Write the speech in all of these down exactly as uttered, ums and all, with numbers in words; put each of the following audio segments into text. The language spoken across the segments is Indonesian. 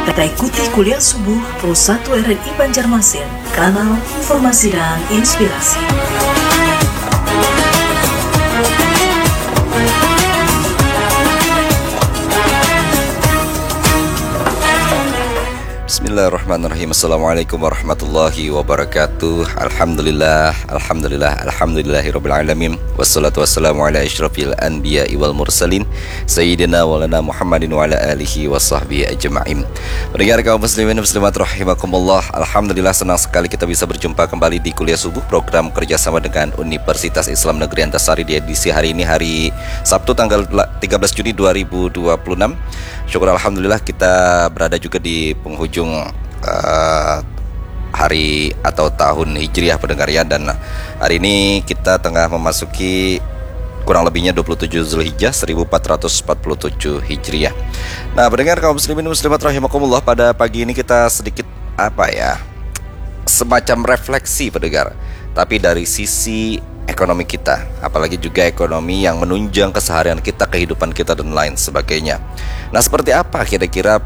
Kita ikuti kuliah subuh Pro satu R R I Banjarmasin, kanal informasi dan inspirasi. Bismillahirrahmanirrahim. Assalamualaikum warahmatullahi wabarakatuh. Alhamdulillah, Alhamdulillah, Alhamdulillahirabbil alamin. Wassalatu wassalamu ala asyrafil anbiya'i wal mursalin Sayyidina walana Muhammadin wa ala alihi wa sahbihi ajma'in. Pendengar kaum muslimin muslimat rahimakumullah, Alhamdulillah senang sekali kita bisa berjumpa kembali di kuliah subuh program kerjasama dengan Universitas Islam Negeri Antasari di edisi hari ini, hari Sabtu tanggal tiga belas Juni dua ribu dua puluh enam. Syukur Alhamdulillah kita berada juga di penghujung uh, hari atau tahun Hijriah pendengar ya. Dan hari ini kita tengah memasuki kurang lebihnya dua puluh tujuh Zulhijjah seribu empat ratus empat puluh tujuh Hijriah. Nah pendengar kaum muslimin muslimat rahimakumullah, pada pagi ini kita sedikit apa ya, semacam refleksi pendengar, tapi dari sisi ekonomi kita, apalagi juga ekonomi yang menunjang keseharian kita, kehidupan kita dan lain sebagainya. Nah seperti apa kira-kira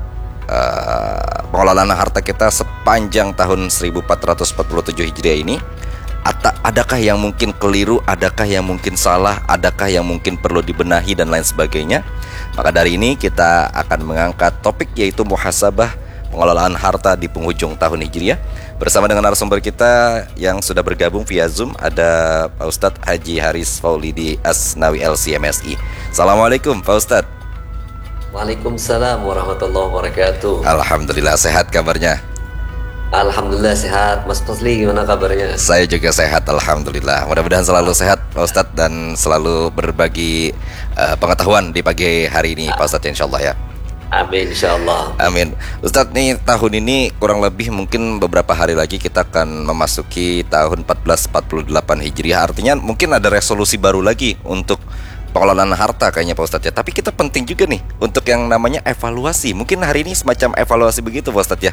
uh, pengelolaan harta kita sepanjang tahun seribu empat ratus empat puluh tujuh Hijriah ini? Ata, adakah yang mungkin keliru, adakah yang mungkin salah, adakah yang mungkin perlu dibenahi dan lain sebagainya? Maka dari ini kita akan mengangkat topik yaitu muhasabah pengelolaan harta di penghujung tahun Hijriah bersama dengan narasumber kita yang sudah bergabung via Zoom. Ada Pak Ustadz Haji Haris Faulidi Asnawi L C M S I. Assalamualaikum Pak Ustadz. Waalaikumsalam warahmatullahi wabarakatuh. Alhamdulillah, sehat kabarnya? Alhamdulillah sehat. Mas Fazli gimana kabarnya? Saya juga sehat Alhamdulillah. Mudah-mudahan selalu sehat Pak Ustadz dan selalu berbagi uh, pengetahuan di pagi hari ini Pak Ustadz, insyaallah ya. Amin insyaallah. Amin. Ustadz, nih tahun ini kurang lebih mungkin beberapa hari lagi kita akan memasuki tahun empat belas empat puluh delapan Hijriah. Artinya mungkin ada resolusi baru lagi untuk pengelolaan harta kayaknya Pak Ustadz ya. Tapi kita penting juga nih untuk yang namanya evaluasi. Mungkin hari ini semacam evaluasi begitu Pak Ustadz ya.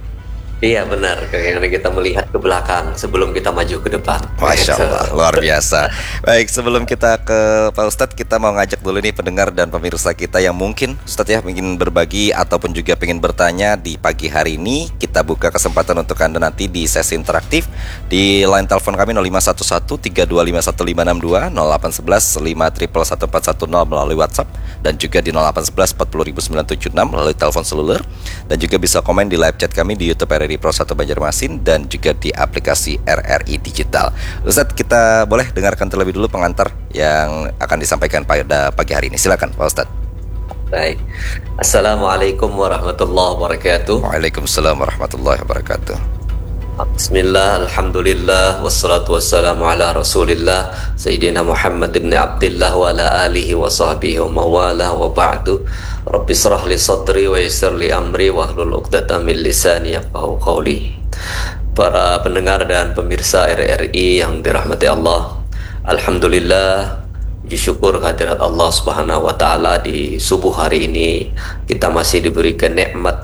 Iya benar, karena kita melihat ke belakang sebelum kita maju ke depan. Masya Allah, luar biasa. Baik, sebelum kita ke Pak Ustadz, kita mau ngajak dulu nih pendengar dan pemirsa kita yang mungkin Ustadz ya ingin berbagi ataupun juga ingin bertanya di pagi hari ini. Kita buka kesempatan untuk Anda nanti di sesi interaktif di line telepon kami nol lima satu satu tiga dua lima satu lima enam dua, nol delapan satu satu lima satu satu empat satu nol melalui WhatsApp, dan juga di nol delapan satu satu empat nol sembilan tujuh enam melalui telepon seluler, dan juga bisa komen di live chat kami di YouTube R R I Pro satu Banjarmasin dan juga di aplikasi R R I Digital. Ustadz, kita boleh dengarkan terlebih dulu pengantar yang akan disampaikan pada pagi hari ini. Silakan Pak Ustadz. Baik. Assalamualaikum warahmatullahi wabarakatuh. Waalaikumsalam warahmatullahi wabarakatuh. Bismillah, alhamdulillah, wassalatu wassalamu ala rasulillah Sayyidina Muhammad ibn Abdillah wa ala alihi wa sahbihi wa mawalah wa ba'du. Rabbi srah li sadri wa yassir li amri wa hlul uqdatan min lisani yafqahu qawli. Para pendengar dan pemirsa R R I yang dirahmati Allah, alhamdulillah, puji syukur kehadirat Allah Subhanahu wa taala, di subuh hari ini kita masih diberikan nikmat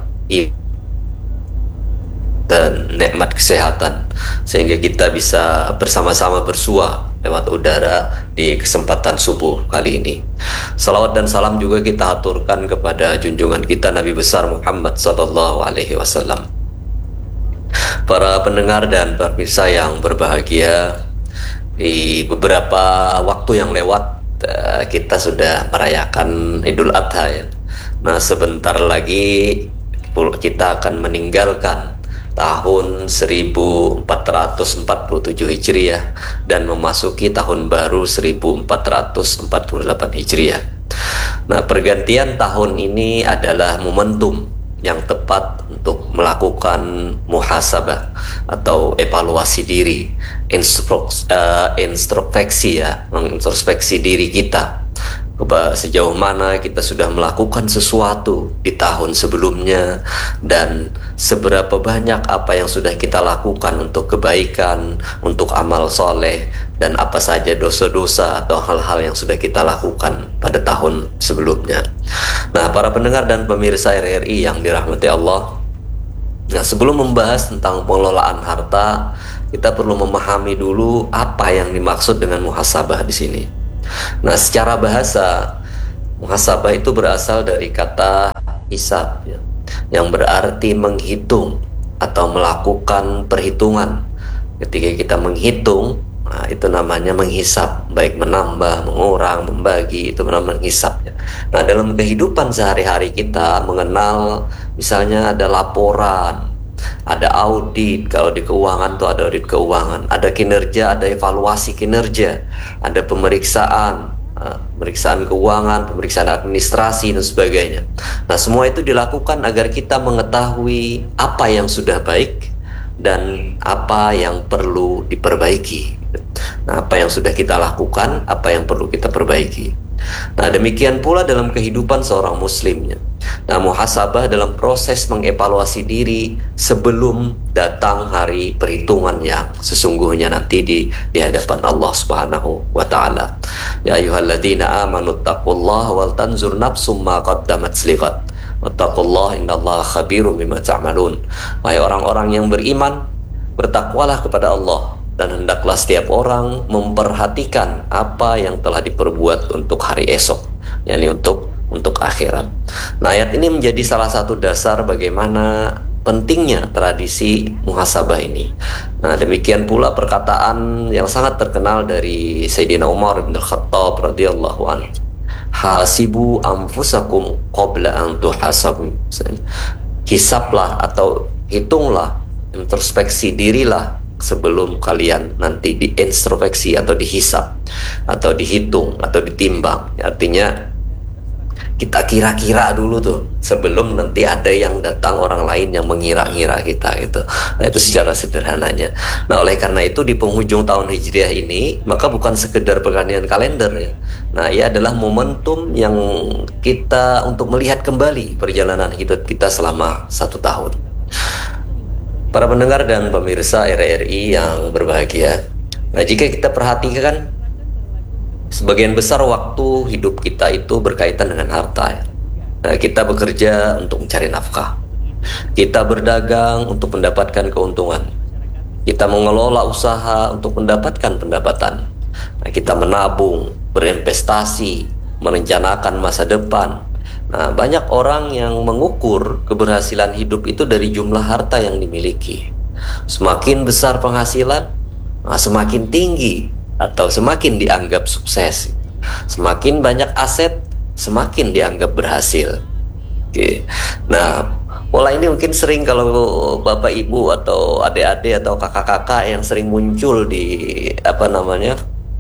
dan nikmat kesehatan sehingga kita bisa bersama-sama bersua lewat udara di kesempatan subuh kali ini. Salawat dan salam juga kita aturkan kepada junjungan kita Nabi besar Muhammad sallallahu alaihi wasallam. Para pendengar dan pemirsa yang berbahagia, di beberapa waktu yang lewat kita sudah merayakan Idul Adha ya. Nah sebentar lagi kita akan meninggalkan tahun seribu empat ratus empat puluh tujuh Hijriah dan memasuki tahun baru seribu empat ratus empat puluh delapan Hijriah. Nah, pergantian tahun ini adalah momentum yang tepat untuk melakukan muhasabah atau evaluasi diri, instruk, uh, introspeksi ya, mengintrospeksi diri kita. Sejauh mana kita sudah melakukan sesuatu di tahun sebelumnya dan seberapa banyak apa yang sudah kita lakukan untuk kebaikan, untuk amal soleh, dan apa saja dosa-dosa atau hal-hal yang sudah kita lakukan pada tahun sebelumnya. Nah, para pendengar dan pemirsa R R I yang dirahmati Allah, nah sebelum membahas tentang pengelolaan harta, kita perlu memahami dulu apa yang dimaksud dengan muhasabah di sini. Nah, secara bahasa, muhasabah itu berasal dari kata hisab ya. yang berarti menghitung atau melakukan perhitungan. Ketika kita menghitung, nah itu namanya menghisap, baik menambah, mengurang, membagi, itu namanya menghisapnya. Nah, dalam kehidupan sehari-hari kita mengenal, misalnya ada laporan, ada audit. Kalau di keuangan tuh ada audit keuangan, ada kinerja, ada evaluasi kinerja, ada pemeriksaan, pemeriksaan keuangan, pemeriksaan administrasi dan sebagainya. Nah, semua itu dilakukan agar kita mengetahui apa yang sudah baik dan apa yang perlu diperbaiki. Nah, apa yang sudah kita lakukan, apa yang perlu kita perbaiki. Nah, demikian pula dalam kehidupan seorang muslimnya. Nah, muhasabah dalam proses mengevaluasi diri sebelum datang hari perhitungan yang sesungguhnya nanti di, di hadapan Allah Subhanahu wa Ta'ala. Ya ayyuhalladzina amanu taqullaha wal tanzur nafsum ma qaddamat liqad. Wattaqullaha innallaha khabirum bima ta'malun. Wahai orang-orang yang beriman, bertakwalah kepada Allah, dan hendaklah setiap orang memperhatikan apa yang telah diperbuat untuk hari esok, yakni untuk untuk akhirat. Nah, ayat ini menjadi salah satu dasar bagaimana pentingnya tradisi muhasabah ini. Nah, demikian pula perkataan yang sangat terkenal dari Sayyidina Umar bin Khattab radhiyallahu anhu. Hasibu anfusakum qabla an tuhasabu. Hisablah atau hitunglah, introspeksi dirilah sebelum kalian nanti diintrospeksi atau dihisap atau dihitung atau ditimbang. Artinya kita kira-kira dulu tuh sebelum nanti ada yang datang orang lain yang mengira-ngira kita gitu. Nah, itu secara sederhananya. Nah, oleh karena itu di penghujung tahun Hijriah ini, maka bukan sekedar pergantian kalender ya. Nah, ia adalah momentum yang kita untuk melihat kembali perjalanan hidup kita selama satu tahun. Para pendengar dan pemirsa R R I yang berbahagia, nah jika kita perhatikan, sebagian besar waktu hidup kita itu berkaitan dengan harta. Nah, kita bekerja untuk mencari nafkah, kita berdagang untuk mendapatkan keuntungan, kita mengelola usaha untuk mendapatkan pendapatan. Nah, kita menabung, berinvestasi, merencanakan masa depan. Nah, banyak orang yang mengukur keberhasilan hidup itu dari jumlah harta yang dimiliki. Semakin besar penghasilan, nah, semakin tinggi atau semakin dianggap sukses. Semakin banyak aset, semakin dianggap berhasil. Oke. Nah, pola ini mungkin sering kalau bapak ibu atau adik-adik atau kakak-kakak yang sering muncul di apa namanya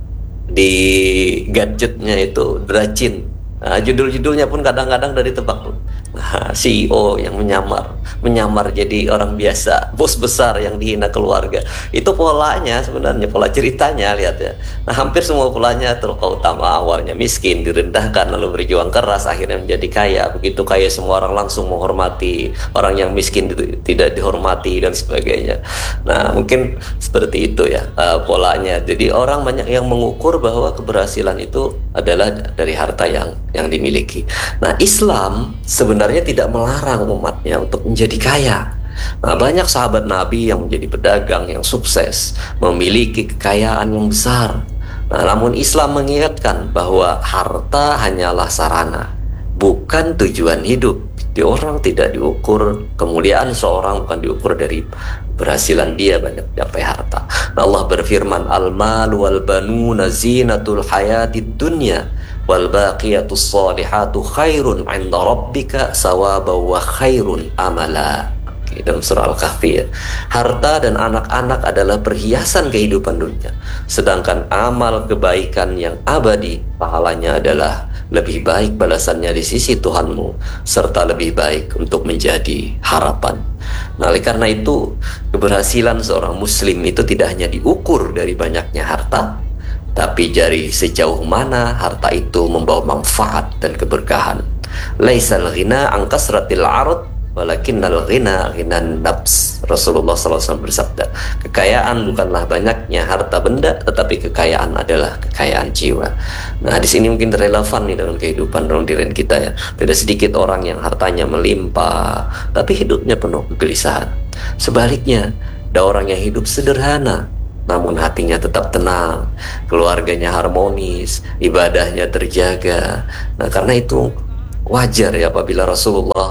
di gadgetnya itu Dracin. Nah, judul-judulnya pun kadang-kadang dari tebak tuh. Nah, C E O yang menyamar, menyamar jadi orang biasa, bos besar yang dihina keluarga. Itu polanya sebenarnya, pola ceritanya lihat ya. Nah, hampir semua polanya tokoh utama awalnya miskin, direndahkan, lalu berjuang keras, akhirnya menjadi kaya. Begitu kaya semua orang langsung menghormati, orang yang miskin itu tidak dihormati dan sebagainya. Nah, mungkin seperti itu ya uh, polanya. Jadi orang banyak yang mengukur bahwa keberhasilan itu adalah dari harta yang yang dimiliki. Nah, Islam sebenarnya tidak melarang umatnya untuk menjadi kaya. Nah, banyak sahabat Nabi yang menjadi pedagang yang sukses, memiliki kekayaan yang besar. Nah, namun Islam mengingatkan bahwa harta hanyalah sarana, bukan tujuan hidup. Di orang tidak diukur kemuliaan seorang, bukan diukur dari berhasilan dia banyak dapat harta. Nah, Allah berfirman, al-malu wal banuna zinatul hayatid dunya wal baqiyatus salihatu khairun 'inda rabbika sawaban wa khairun amala. Oke, dalam surah Al-Kahfi ya. Harta dan anak-anak adalah perhiasan kehidupan dunia, sedangkan amal kebaikan yang abadi pahalanya adalah lebih baik balasannya di sisi Tuhanmu, serta lebih baik untuk menjadi harapan. Nah, oleh karena itu keberhasilan seorang muslim itu tidak hanya diukur dari banyaknya harta, tapi dari sejauh mana harta itu membawa manfaat dan keberkahan. Laisal ghina an kasratil 'arad walakinnal ghina ghinan nafs. Rasulullah sallallahu alaihi wasallam bersabda, kekayaan bukanlah banyaknya harta benda, tetapi kekayaan adalah kekayaan jiwa. Nah, di sini mungkin relevan nih dalam kehidupan modern kita ya. Tidak sedikit orang yang hartanya melimpah, tapi hidupnya penuh kegelisahan. Sebaliknya, ada orang yang hidup sederhana, namun hatinya tetap tenang, keluarganya harmonis, ibadahnya terjaga. Nah, karena itu wajar ya apabila Rasulullah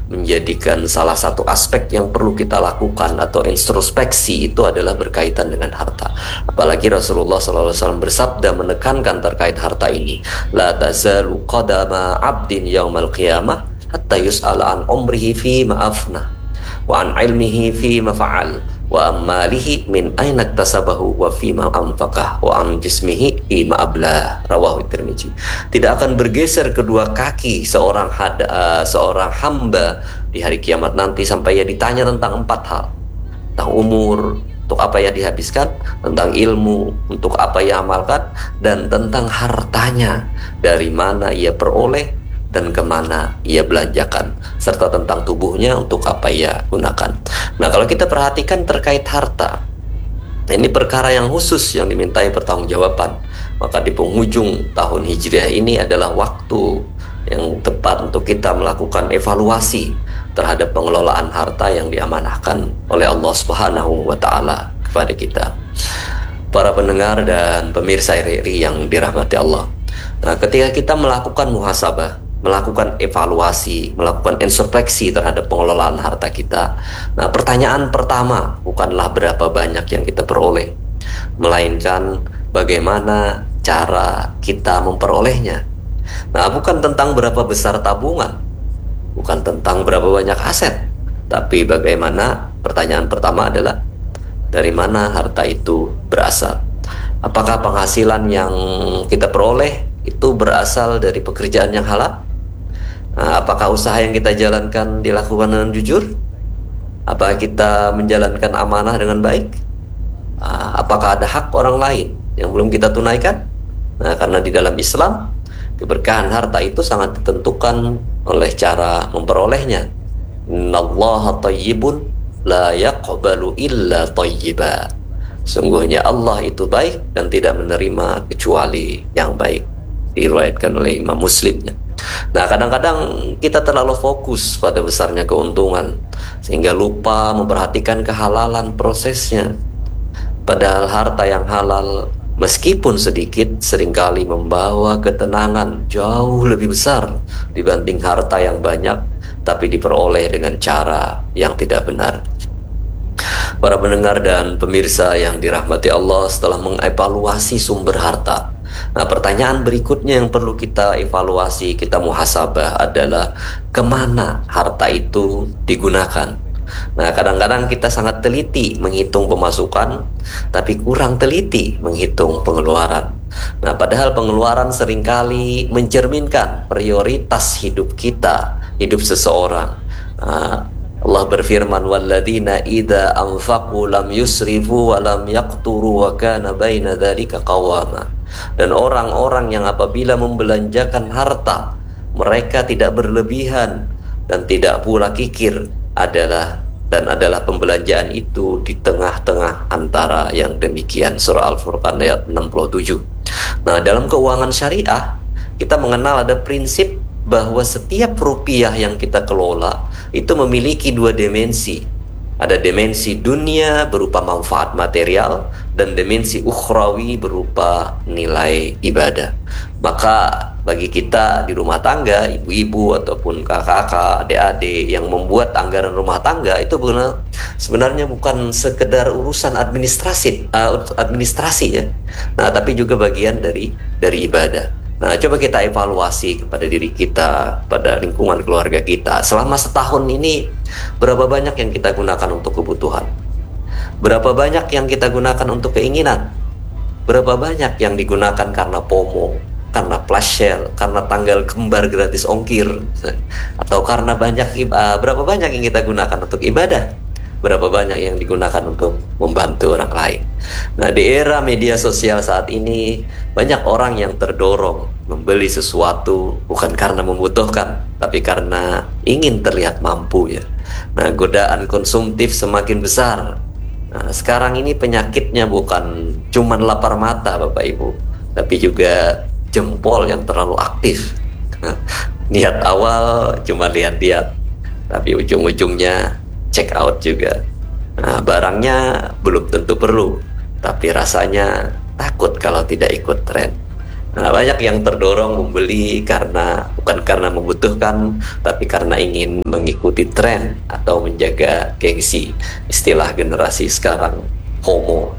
menjadikan salah satu aspek yang perlu kita lakukan atau introspeksi itu adalah berkaitan dengan harta. Apalagi Rasulullah shallallahu alaihi wasallam bersabda menekankan terkait harta ini, la tazalu qadama abdin yaumal qiyamah hatta yus'ala an umrihi fi ma'afna wa an ilmihi fi mafa'al wa ammalihi min aina iktasabahu wa fi ma anfaqah wa an jismihi fi ma ablah, rawahu Tirmizi. Tidak akan bergeser kedua kaki seorang hada, uh, seorang hamba di hari kiamat nanti sampai ia ditanya tentang empat hal: tentang umur, untuk apa yang dihabiskan, tentang ilmu, untuk apa ia amalkan, dan tentang hartanya, dari mana ia peroleh dan kemana ia belanjakan, serta tentang tubuhnya untuk apa ia gunakan. Nah, kalau kita perhatikan terkait harta, ini perkara yang khusus yang dimintai pertanggungjawaban. Maka di penghujung tahun Hijriah ini adalah waktu yang tepat untuk kita melakukan evaluasi terhadap pengelolaan harta yang diamanahkan oleh Allah Subhanahu wa Ta'ala kepada kita. Para pendengar dan pemirsa R R I yang dirahmati Allah, nah, ketika kita melakukan muhasabah, melakukan evaluasi, melakukan introspeksi terhadap pengelolaan harta kita, nah, pertanyaan pertama bukanlah berapa banyak yang kita peroleh, melainkan bagaimana cara kita memperolehnya. Nah, bukan tentang berapa besar tabungan, bukan tentang berapa banyak aset, tapi bagaimana, pertanyaan pertama adalah dari mana harta itu berasal. Apakah penghasilan yang kita peroleh itu berasal dari pekerjaan yang halal? Nah, apakah usaha yang kita jalankan dilakukan dengan jujur? Apakah kita menjalankan amanah dengan baik? Nah, apakah ada hak orang lain yang belum kita tunaikan? Nah, karena di dalam Islam, keberkahan harta itu sangat ditentukan oleh cara memperolehnya. Innallaha thayyibun la yaqbalu illa thayyiba. Sungguhnya Allah itu baik dan tidak menerima kecuali yang baik. Diriwayatkan oleh Imam Muslim. Nah, kadang-kadang kita terlalu fokus pada besarnya keuntungan sehingga lupa memperhatikan kehalalan prosesnya. Padahal harta yang halal meskipun sedikit seringkali membawa ketenangan jauh lebih besar dibanding harta yang banyak tapi diperoleh dengan cara yang tidak benar. Para pendengar dan pemirsa yang dirahmati Allah, setelah mengevaluasi sumber harta, nah, pertanyaan berikutnya yang perlu kita evaluasi, kita muhasabah adalah kemana harta itu digunakan. Nah, kadang-kadang kita sangat teliti menghitung pemasukan, tapi kurang teliti menghitung pengeluaran. Nah, padahal pengeluaran seringkali mencerminkan prioritas hidup kita, hidup seseorang. Nah, Allah berfirman, walladzina idza anfaqu lam yusrifu wa lam yaqturu wa kana baina dzalika qawama. Dan orang-orang yang apabila membelanjakan harta, mereka tidak berlebihan dan tidak pula kikir, adalah dan adalah pembelanjaan itu di tengah-tengah antara yang demikian. Surah Al-Furqan ayat enam puluh tujuh. Nah, dalam keuangan syariah kita mengenal ada prinsip bahwa setiap rupiah yang kita kelola itu memiliki dua dimensi. Ada dimensi dunia berupa manfaat material dan dimensi ukhrawi berupa nilai ibadah. Maka bagi kita di rumah tangga, ibu-ibu ataupun kakak-kakak, adik-adik yang membuat anggaran rumah tangga itu benar, sebenarnya bukan sekedar urusan administrasi, uh, administrasi ya. Nah, tapi juga bagian dari dari ibadah. Nah, coba kita evaluasi kepada diri kita, pada lingkungan keluarga kita. Selama setahun ini, berapa banyak yang kita gunakan untuk kebutuhan? Berapa banyak yang kita gunakan untuk keinginan? Berapa banyak yang digunakan karena FOMO, karena flash sale, karena tanggal kembar gratis ongkir? Atau karena banyak, uh, berapa banyak yang kita gunakan untuk ibadah? Berapa banyak yang digunakan untuk membantu orang lain? Nah, di era media sosial saat ini, banyak orang yang terdorong membeli sesuatu bukan karena membutuhkan, tapi karena ingin terlihat mampu ya. Nah, godaan konsumtif semakin besar. Nah, sekarang ini penyakitnya bukan cuman lapar mata Bapak Ibu, tapi juga jempol yang terlalu aktif. Nah, niat awal cuma lihat-lihat, tapi ujung-ujungnya check out juga. Nah, barangnya belum tentu perlu, tapi rasanya takut kalau tidak ikut tren. Nah, banyak yang terdorong membeli karena bukan karena membutuhkan, tapi karena ingin mengikuti tren atau menjaga gengsi. Istilah generasi sekarang, FOMO.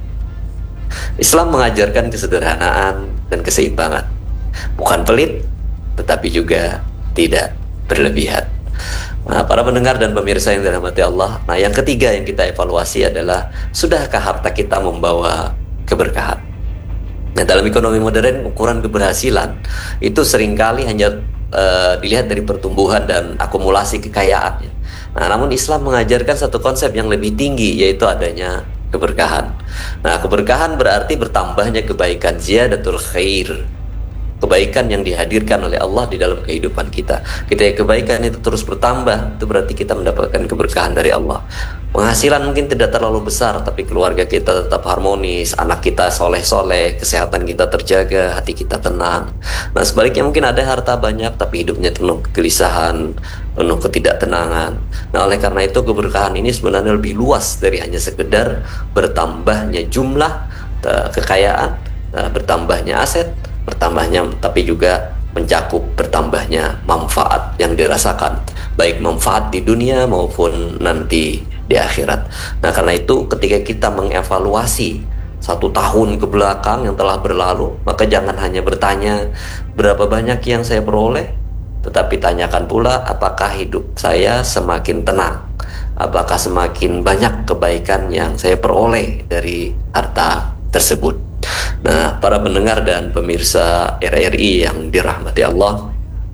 Islam mengajarkan kesederhanaan dan keseimbangan. Bukan pelit, tetapi juga tidak berlebihan. Nah, para pendengar dan pemirsa yang dirahmati Allah, nah yang ketiga yang kita evaluasi adalah, sudahkah harta kita membawa keberkahan? Nah, dalam ekonomi modern, ukuran keberhasilan itu seringkali hanya uh, dilihat dari pertumbuhan dan akumulasi kekayaan. Nah, namun Islam mengajarkan satu konsep yang lebih tinggi, yaitu adanya keberkahan. Nah, keberkahan berarti bertambahnya kebaikan, ziyadatul khair, kebaikan yang dihadirkan oleh Allah di dalam kehidupan kita. Ketika kebaikan itu terus bertambah, itu berarti kita mendapatkan keberkahan dari Allah. Penghasilan mungkin tidak terlalu besar, tapi keluarga kita tetap harmonis, anak kita soleh-soleh, kesehatan kita terjaga, hati kita tenang. Nah, sebaliknya mungkin ada harta banyak, tapi hidupnya penuh kegelisahan, penuh ketidaktenangan. Nah, oleh karena itu keberkahan ini sebenarnya lebih luas dari hanya sekedar bertambahnya jumlah kekayaan, bertambahnya aset, bertambahnya, tapi juga mencakup bertambahnya manfaat yang dirasakan, baik manfaat di dunia maupun nanti di akhirat. Nah, karena itu ketika kita mengevaluasi satu tahun ke belakang yang telah berlalu, maka jangan hanya bertanya berapa banyak yang saya peroleh, tetapi tanyakan pula apakah hidup saya semakin tenang, apakah semakin banyak kebaikan yang saya peroleh dari harta tersebut. Nah, para pendengar dan pemirsa R R I yang dirahmati Allah,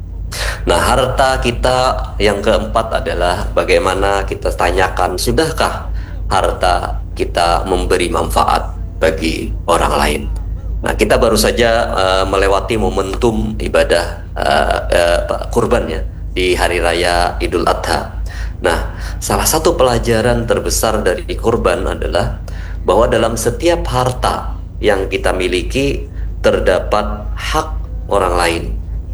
nah harta kita yang keempat adalah bagaimana kita tanyakan, sudahkah harta kita memberi manfaat bagi orang lain? Nah, kita baru saja uh, melewati momentum ibadah uh, uh, kurbannya di hari raya Idul Adha. Nah, salah satu pelajaran terbesar dari kurban adalah bahwa dalam setiap harta yang kita miliki terdapat hak orang lain,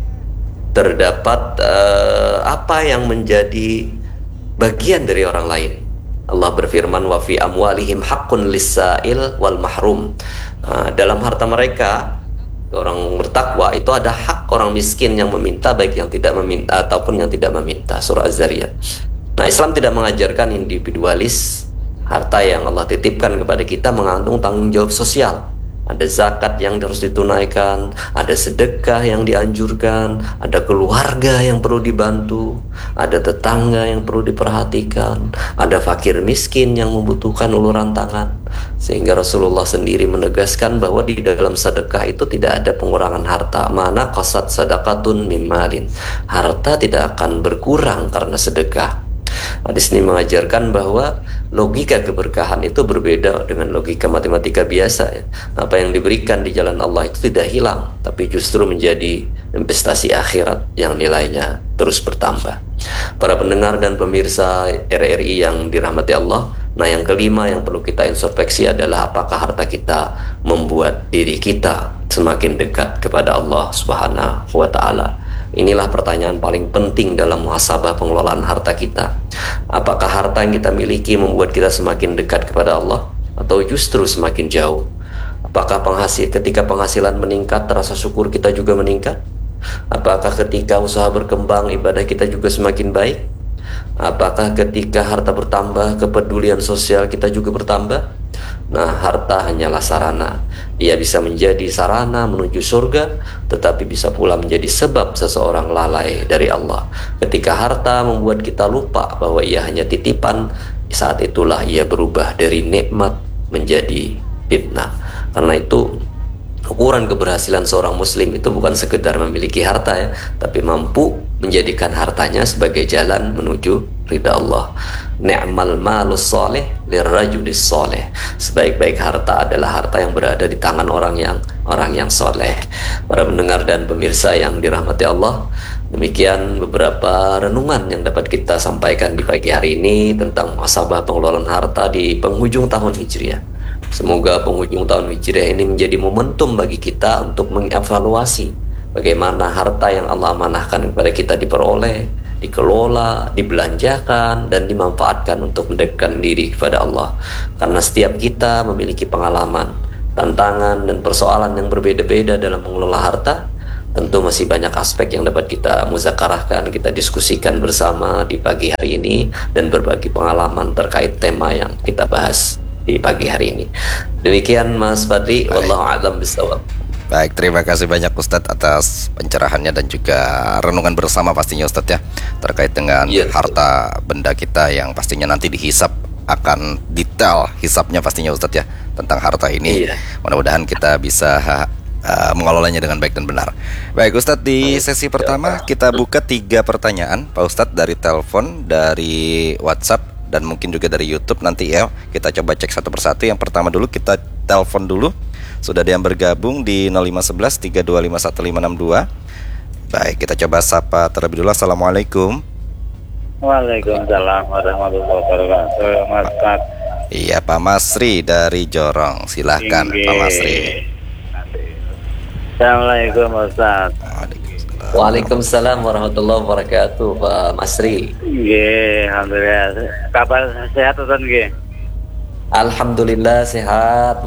terdapat uh, apa yang menjadi bagian dari orang lain. Allah berfirman, wa fi amwalihim haqqun lis-sa'il wal mahrum. Uh, dalam harta mereka, orang bertakwa itu ada hak orang miskin yang meminta, baik yang tidak meminta ataupun yang tidak meminta. Surah Az-Zariyat. Nah, Islam tidak mengajarkan individualis. Harta yang Allah titipkan kepada kita mengandung tanggung jawab sosial. Ada zakat yang harus ditunaikan, ada sedekah yang dianjurkan, ada keluarga yang perlu dibantu, ada tetangga yang perlu diperhatikan, ada fakir miskin yang membutuhkan uluran tangan. Sehingga Rasulullah sendiri menegaskan bahwa di dalam sedekah itu tidak ada pengurangan harta. Mana qasat sadaqatun min malin. Harta tidak akan berkurang karena sedekah. Hadis ini mengajarkan bahwa logika keberkahan itu berbeda dengan logika matematika biasa, ya. Apa yang diberikan di jalan Allah itu tidak hilang, tapi justru menjadi investasi akhirat yang nilainya terus bertambah. Para pendengar dan pemirsa R R I yang dirahmati Allah, nah yang kelima yang perlu kita introspeksi adalah apakah harta kita membuat diri kita semakin dekat kepada Allah Subhanahu wa Ta'ala. Inilah pertanyaan paling penting dalam muhasabah pengelolaan harta kita. Apakah harta yang kita miliki membuat kita semakin dekat kepada Allah, atau justru semakin jauh? Apakah penghasil, ketika penghasilan meningkat, rasa syukur kita juga meningkat? Apakah ketika usaha berkembang, ibadah kita juga semakin baik? Apakah ketika harta bertambah, kepedulian sosial kita juga bertambah? Nah, harta hanyalah sarana. Ia bisa menjadi sarana menuju surga, tetapi bisa pula menjadi sebab seseorang lalai dari Allah. Ketika harta membuat kita lupa bahwa ia hanya titipan, saat itulah ia berubah dari nikmat menjadi fitnah. Karena itu, ukuran keberhasilan seorang muslim itu bukan sekedar memiliki harta, ya, tapi mampu menjadikan hartanya sebagai jalan menuju ridha Allah. Ni'mal malus soleh lirrajulis soleh. Sebaik-baik harta adalah harta yang berada di tangan orang yang orang yang soleh. Para pendengar dan pemirsa yang dirahmati Allah, demikian beberapa renungan yang dapat kita sampaikan di pagi hari ini tentang muhasabah pengelolaan harta di penghujung tahun Hijriah. Semoga penghujung tahun Hijriah ini menjadi momentum bagi kita untuk mengevaluasi bagaimana harta yang Allah amanahkan kepada kita diperoleh, dikelola, dibelanjakan, dan dimanfaatkan untuk mendekatkan diri kepada Allah. Karena setiap kita memiliki pengalaman tantangan dan persoalan yang berbeda-beda dalam mengelola harta, tentu masih banyak aspek yang dapat kita muzakarahkan, kita diskusikan bersama di pagi hari ini dan berbagi pengalaman terkait tema yang kita bahas di pagi hari ini. Demikian Mas Fadli, wallahu a'lam bishawab. Baik, terima kasih banyak Ustadz atas pencerahannya dan juga renungan bersama pastinya Ustadz ya, terkait dengan Iya. harta benda kita yang pastinya nanti dihisap, akan detail hisapnya pastinya Ustadz ya tentang harta ini. Iya. Mudah-mudahan kita bisa uh, mengelolanya dengan baik dan benar. Baik Ustadz, di sesi pertama kita buka tiga pertanyaan Pak Ustadz dari telepon, dari WhatsApp, dan mungkin juga dari YouTube. Nanti ya kita coba cek satu persatu. Yang pertama dulu kita telepon dulu. Sudah ada yang bergabung di nol lima satu satu tiga dua lima satu lima enam dua. Baik, kita coba sapa terlebih dulu. Assalamualaikum. Waalaikumsalam warahmatullahi wabarakatuh. Mas Pat. Iya, Pak Masri dari Jorong. Silahkan Inggih. Pak Masri. Assalamualaikum Ustaz. Waalaikumsalam. Waalaikumsalam warahmatullahi wabarakatuh, Pak Masri. Nggih, alhamdulillah. Kabar sehat Ustaz nggih? Alhamdulillah sehat,